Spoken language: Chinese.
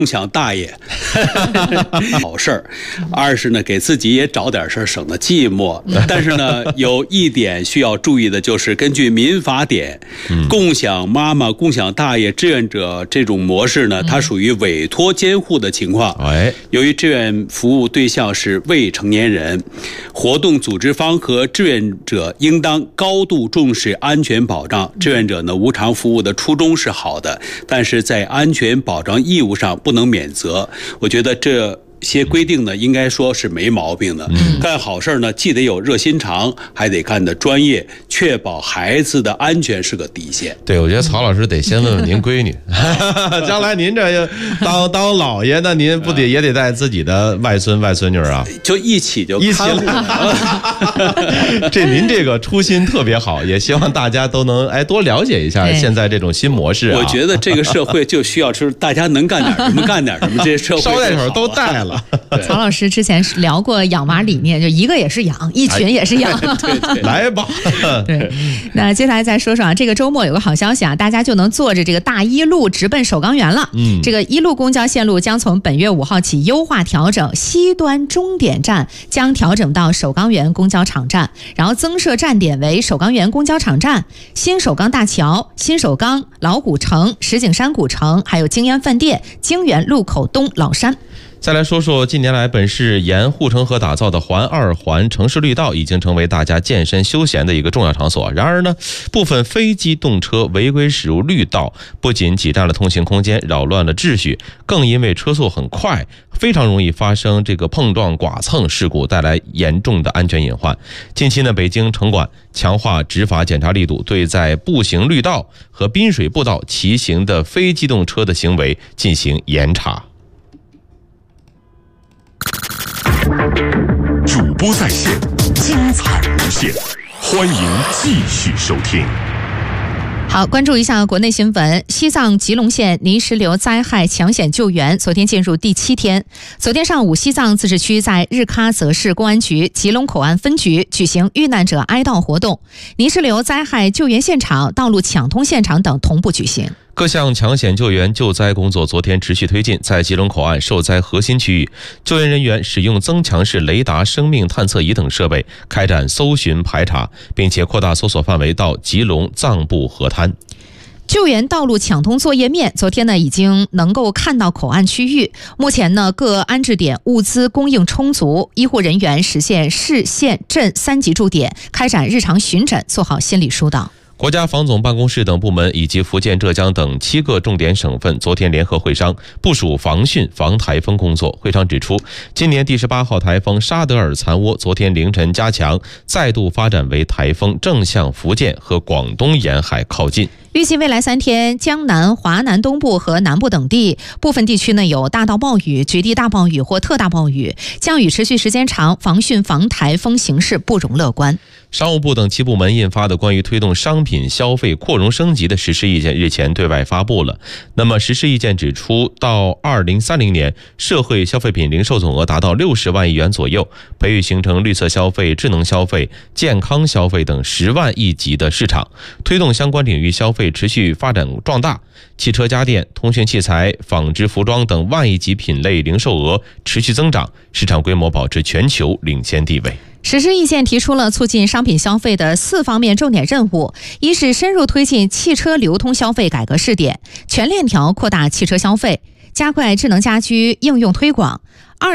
共享大爷好事儿，二是呢给自己也找点事儿，省得寂寞。但是呢有一点需要注意的就是，根据民法典，共享妈妈、共享大爷、志愿者这种模式呢，它属于委托监护的情况。由于志愿服务对象是未成年人，活动组织方和志愿者应当高度重视安全保障。志愿者呢无偿服务的初衷是好的，但是在安全保障义务上不能免责。我觉得这些规定呢，应该说是没毛病的。干好事呢，既得有热心肠，还得干得专业，确保孩子的安全是个底线。 对，我觉得曹老师得先问问您闺女，将来您这当老爷，那您不得也得带自己的外孙外孙女啊？ 就一起看护了。 这您这个初心特别好，也希望大家都能多了解一下现在这种新模式啊。 我觉得这个社会就需要是大家能干点什么干点什么，这社会捎带手都带了。 曹老师之前聊过养娃理念，就一个也是养，一群也是养。 对， 来吧。 对，那接下来再说说啊，这个周末有个好消息啊，大家就能坐着这个大一路直奔首钢园了。这个一路公交线路将从本月5号起优化调整，西端终点站将调整到首钢园公交场站，然后增设站点为首钢园公交场站、新首钢大桥、新首钢、老古城、石景山古城，还有京烟饭店、京园路口东老山。 再来说说近年来本市沿护城河打造的环2环城市绿道已经成为大家健身休闲的一个重要场所。然而呢，部分非机动车违规驶入绿道，不仅挤占了通行空间，扰乱了秩序，更因为车速很快，非常容易发生这个碰撞剐蹭事故，带来严重的安全隐患。近期呢，北京城管强化执法检查力度，对在步行绿道和滨水步道骑行的非机动车的行为进行严查。 主播在线，精彩无限，欢迎继续收听。 好，关注一下国内新闻。西藏吉隆县泥石流灾害抢险救援昨天进入第7天。昨天上午，西藏自治区在日喀则市公安局吉隆口岸分局举行遇难者哀悼活动，泥石流灾害救援现场、道路抢通现场等同步举行。 各项抢险救援救灾工作昨天持续推进，在吉隆口岸受灾核心区域，救援人员使用增强式雷达、生命探测仪等设备开展搜寻排查，并且扩大搜索范围到吉隆藏布河滩。 救援道路抢通作业面昨天呢已经能够看到口岸区域，目前呢各安置点物资供应充足，医护人员实现市县镇3级驻点，开展日常巡诊，做好心理疏导。 国家防总办公室等部门以及福建、浙江等7个重点省份昨天联合会商，部署防汛防台风工作。会商指出，今年第18号台风沙德尔残涡昨天凌晨加强，再度发展为台风，正向福建和广东沿海靠近。 预计未来3天，江南、华南东部和南部等地部分地区呢有大到暴雨、局地大暴雨或特大暴雨，降雨持续时间长，防汛防台风形势不容乐观。 商务部等7部门印发的关于推动商品消费扩容升级的实施意见日前对外发布了。那么实施意见指出，到2030年，社会消费品零售总额达到60万亿元左右，培育形成绿色消费、智能消费、健康消费等10万亿级的市场，推动相关领域消费持续发展壮大。汽车家电、通讯器材、纺织服装等万亿级品类零售额持续增长，市场规模保持全球领先地位。 实施意见提出了促进商品消费的4方面重点任务：一是深入推进汽车流通消费改革试点，全链条扩大汽车消费，加快智能家居应用推广；